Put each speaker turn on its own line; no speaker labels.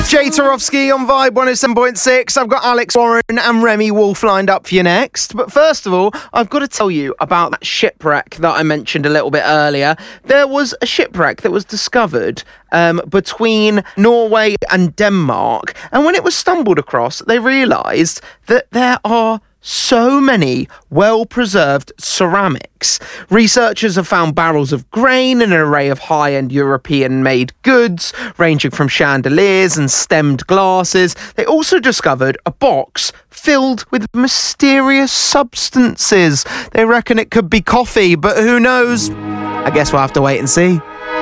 Jay Tarofsky on Vibe 107.6. I've got Alex Warren and Remy Wolf lined up for you next. But first of all, I've got to tell you about that shipwreck that I mentioned a little bit earlier. There was a shipwreck that was discovered between Norway and Denmark. And when it was stumbled across, they realised that there are so many well-preserved ceramics. Researchers have found barrels of grain and an array of high-end European-made goods, ranging from chandeliers and stemmed glasses. They also discovered a box filled with mysterious substances. They reckon it could be coffee, but who knows? I guess we'll have to wait and see.